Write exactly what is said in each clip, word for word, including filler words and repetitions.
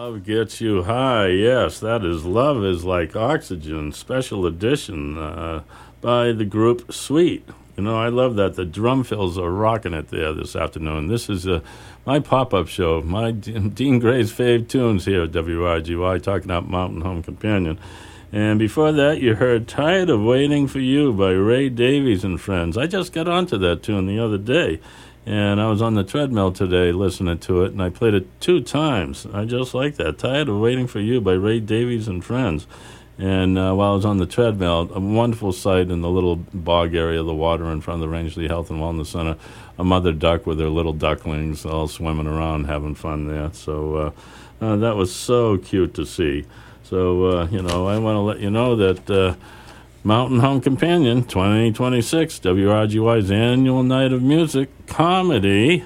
Love Gets You High. Yes, that is Love is Like Oxygen, special edition uh, by the group Sweet. You know, I love that. The drum fills are rocking it there this afternoon. This is uh, my pop-up show, my D- Dean Gray's fave tunes here at W R G Y, talking about Mountain Home Companion. And before that, you heard Tired of Waiting for You by Ray Davies and Friends. I just got onto that tune the other day. And I was on the treadmill today listening to it, and I played it two times. I just like that. Tired of Waiting for You by Ray Davies and Friends. And uh, while I was on the treadmill, a wonderful sight in the little bog area of the water in front of the Rangeley Health and Wellness Center, a mother duck with her little ducklings all swimming around having fun there. So uh, uh, that was so cute to see. So, uh, you know, I want to let you know that... Uh, Mountain Home Companion twenty twenty-six, W R G Y's annual night of music, comedy,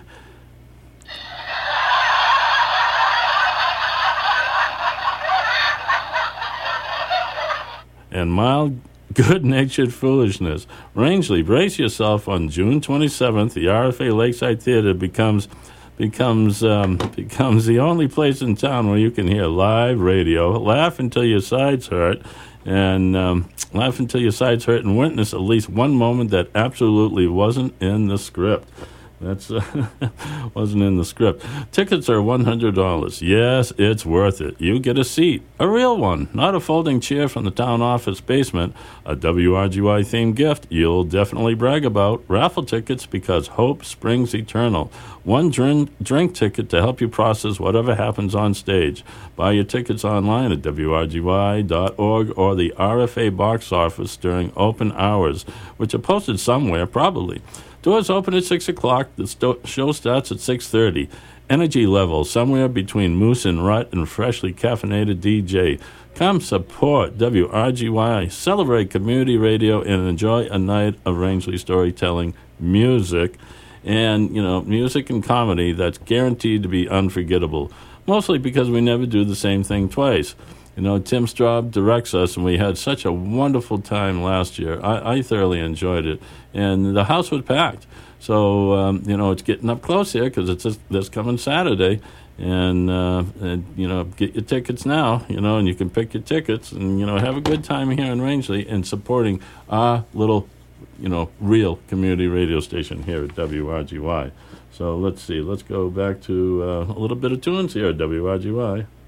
and mild, good-natured foolishness. Rangeley, brace yourself. On June twenty-seventh, the R F A Lakeside Theater becomes becomes um, becomes the only place in town where you can hear live radio, laugh until your sides hurt, and um, laugh until your sides hurt and witness at least one moment that absolutely wasn't in the script. That's uh, wasn't in the script. Tickets are one hundred dollars. Yes, it's worth it. You get a seat, a real one, not a folding chair from the town office basement, a W R G Y-themed gift you'll definitely brag about, raffle tickets because hope springs eternal, one drink, drink ticket to help you process whatever happens on stage. Buy your tickets online at W R G Y dot org or the R F A box office during open hours, which are posted somewhere, probably. Doors open at six o'clock. The sto- show starts at six thirty. Energy level somewhere between Moose and Rut and freshly caffeinated D J. Come support W R G Y, celebrate community radio, and enjoy a night of Rangeley storytelling, music, and, you know, music and comedy that's guaranteed to be unforgettable, mostly because we never do the same thing twice. You know, Tim Straub directs us, and we had such a wonderful time last year. I, I thoroughly enjoyed it, and the house was packed. So, um, you know, it's getting up close here because it's this, this coming Saturday, and, uh, and, you know, get your tickets now, you know, and you can pick your tickets and, you know, have a good time here in Rangeley and supporting our little, you know, real community radio station here at W R G Y. So let's see. Let's go back to uh, a little bit of tunes here at W R G Y.